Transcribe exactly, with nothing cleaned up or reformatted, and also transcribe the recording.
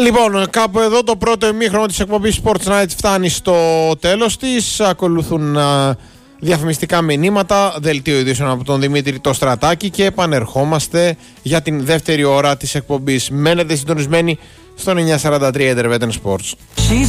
Λοιπόν, κάπου εδώ το πρώτο ημίχρονο της εκπομπής Sports Night φτάνει στο τέλος της. Ακολουθούν α, διαφημιστικά μηνύματα, δελτίο ειδήσεων από τον Δημήτρη το Στρατάκη και επανερχόμαστε για την δεύτερη ώρα της εκπομπής. Μένετε συντονισμένοι στον εννιακόσια σαράντα τρία Interveten Sports.